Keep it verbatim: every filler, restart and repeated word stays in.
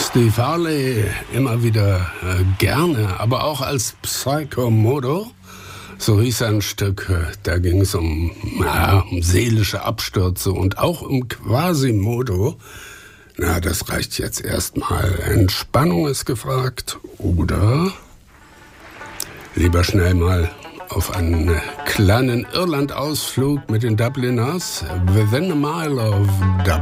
Steve Harley immer wieder äh, gerne, aber auch als Psychomodo. So hieß ein Stück, da ging es um, ja, um seelische Abstürze und auch um Quasimodo. Na, das reicht jetzt erstmal. Entspannung ist gefragt oder lieber schnell mal auf einen kleinen Irland-Ausflug mit den Dubliners. Within a Mile of Dublin.